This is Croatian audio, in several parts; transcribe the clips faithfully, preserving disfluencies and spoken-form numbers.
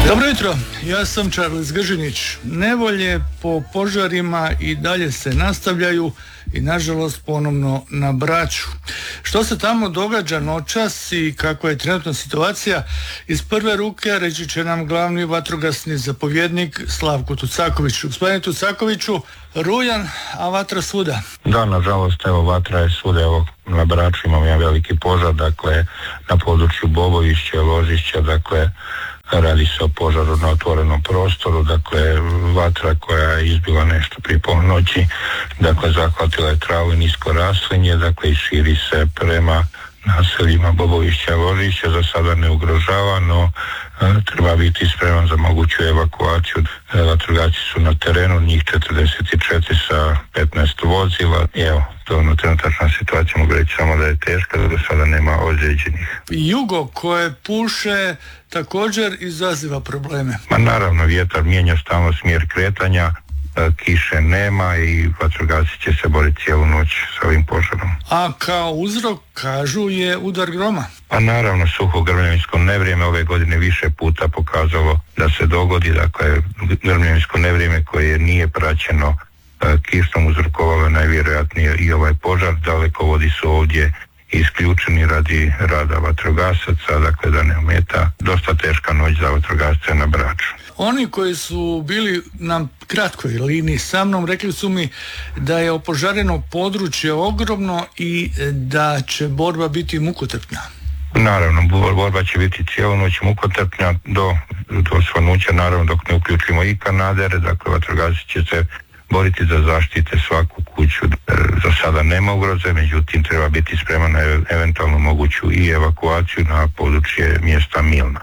Dobro jutro, ja sam Charles Gržinić. Nevolje po požarima i dalje se nastavljaju i nažalost ponovno na Braču. Što se tamo događa noćas i kakva je trenutna situacija, iz prve ruke reći će nam glavni vatrogasni zapovjednik Slavko Tucaković. Gospodine Tucakoviću, rujan, a vatra svuda. Da, nažalost, evo, vatra je svuda, evo, na Braču imamo jedan veliki požar, dakle, na području Bobovišća, Ložišća, dakle, radi se o požaru na otvorenom prostoru, dakle vatra koja je izbila nešto prije ponoći, dakle zahvatila je travu i nisko raslinje, dakle i širi se prema naseljima Bobovišća i Ložišća, za sada ne ugrožava, no e, treba biti spreman za moguću evakuaciju. E, vatrogasci su na terenu, njih četrdeset četiri sa petnaest vozila i evo, to je ono trenutačna situacija, mogu reći samo da je teška, da do sada nema ozlijeđenih. Jugo koje puše također izaziva probleme. Ma naravno, vjetar mijenja stalno smjer kretanja, kiše nema i vatrogasci će se boriti cijelu noć sa ovim požarom. A kao uzrok, kažu, je udar groma. Pa naravno, suho grmljevinsko nevrijeme ove godine više puta pokazalo da se dogodi, dakle grmljevinsko nevrijeme koje nije praćeno kišom uzrokovalo najvjerojatnije i ovaj požar. Dalekovodi su ovdje isključeni radi rada vatrogasaca, dakle da ne ometa. Dosta teška noć za vatrogasce na Braču. Oni koji su bili na kratkoj liniji sa mnom rekli su mi da je opožareno područje ogromno i da će borba biti mukotrpna. Naravno, borba će biti cijelu noć mukotrpna do, do svanuća, naravno dok ne uključimo i kanadere, dakle vatrogasci će se boriti da zaštite svaku kuću. Za sada nema ugroze, međutim treba biti spreman na eventualno moguću i evakuaciju na područje mjesta Milna.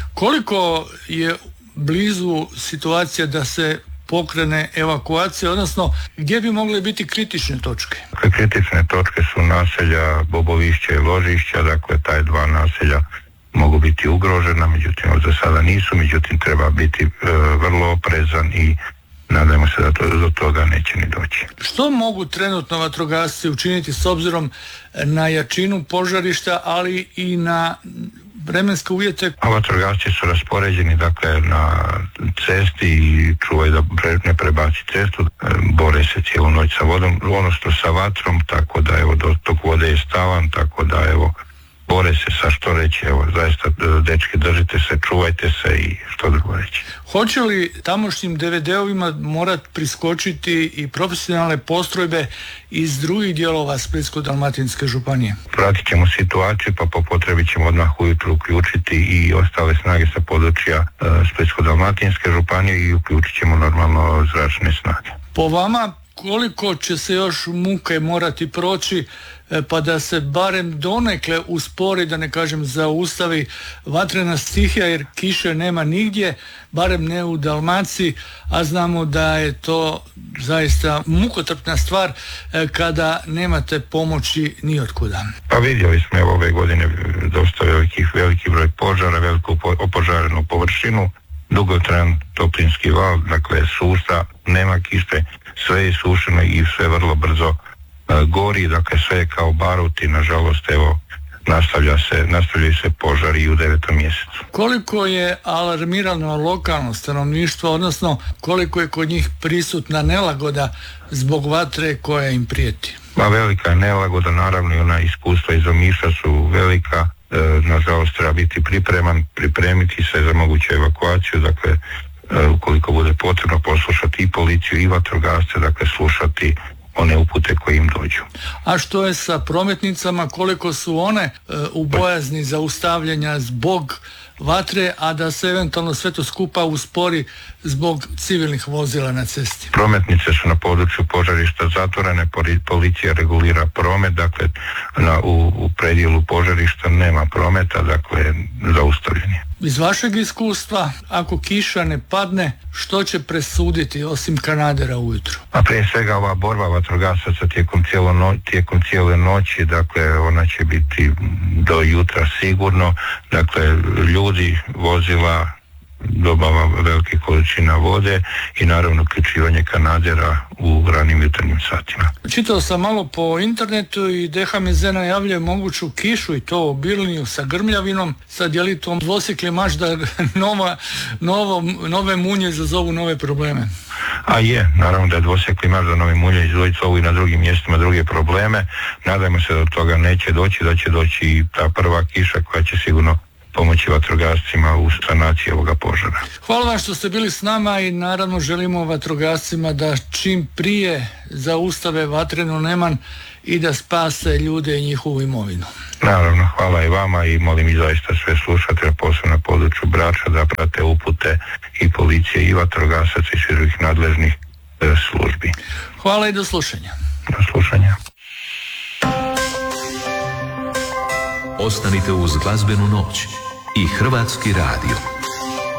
Koliko je blizu situacija da se pokrene evakuacija, odnosno gdje bi mogle biti kritične točke? Dakle, kritične točke su naselja Bobovišća i Ložišća, dakle taj dva naselja mogu biti ugrožena, međutim za sada nisu, međutim treba biti e, vrlo oprezan i nadajmo se da to, do toga neće ni doći. Što mogu trenutno vatrogasci učiniti s obzirom na jačinu požarišta, ali i na vremenske uvjete? A vatrogasci su raspoređeni dakle na cesti i čuvaju da ne prebaci cestu, bore se cijelu noć sa vodom, ono što sa vatrom, tako da evo dotok vode je stalan, tako da evo bore se sa što reći, evo zaista dečki držite se, čuvajte se i što drugo reći. Hoće li tamošnjim de ve de-ovima morat priskočiti i profesionalne postrojbe iz drugih dijelova Splitsko-dalmatinske županije? Pratit ćemo situaciju pa po potrebi ćemo odmah ujutro uključiti i ostale snage sa područja e, Splitsko-dalmatinske županije i uključit ćemo normalno zračne snage. Po vama, koliko će se još muke morati proći pa da se barem donekle uspori, da ne kažem zaustavi vatrena stihija, jer kiše nema nigdje, barem ne u Dalmaciji, a znamo da je to zaista mukotrpna stvar kada nemate pomoći ni otkuda. Pa vidjeli smo evo ove godine dosta velikih, veliki broj požara, veliku opožarenu površinu, dugotrajan toplinski val, dakle suša, nema kiše, sve je sušeno i sve vrlo brzo gori, dakle sve je kao baruti, nažalost evo nastavlja se, nastavljaju se požari i u devetom mjesecu. Koliko je alarmirano lokalno stanovništvo, odnosno koliko je kod njih prisutna nelagoda zbog vatre koja im prijeti? Ma velika je nelagoda, naravno i ona iskustva iz Omiša su velika, e, nažalost treba biti pripreman, pripremiti se za moguću evakuaciju, dakle e, ukoliko bude potrebno poslušati i policiju i vatrogasce, dakle slušati one upute koje im dođu. A što je sa prometnicama, koliko su one e, u bojazni zaustavljanja zbog vatre, a da se eventualno sve to skupa uspori zbog civilnih vozila na cesti? Prometnice su na području požarišta zatvorene, policija regulira promet, dakle na, u, u predjelu požarišta nema prometa, dakle zaustavljen je. Iz vašeg iskustva, ako kiša ne padne, što će presuditi osim kanadera ujutro? A prije svega ova borba vatrogasaca tijekom, cijelo no, tijekom cijele noći, dakle ona će biti do jutra sigurno, dakle ljudi, vozila, dobava velike količina vode i naravno uključivanje kanadera u ranim jutarnjim satima. Čitao sam malo po internetu i D H M Z najavljuje moguću kišu i to obilniju sa grmljavinom. Sad je li to dvosjekli mač da nova, novo, nove munje izazovu nove probleme? A je, naravno da je dvosjekli mač da nove munje izazovu i na drugim mjestima druge probleme. Nadajmo se da do toga neće doći, da će doći i ta prva kiša koja će sigurno pomoći vatrogascima u sanaciji ovoga požara. Hvala vam što ste bili s nama i naravno želimo vatrogascima da čim prije zaustave vatrenu neman i da spase ljude i njihovu imovinu. Naravno, hvala i vama i molim i zaista sve slušatelje, posebno na području Brača, da prate upute i policije i vatrogasaca i svih nadležnih e, službi. Hvala i do slušanja. Do slušanja. Ostanite uz glazbenu noć i Hrvatski radio.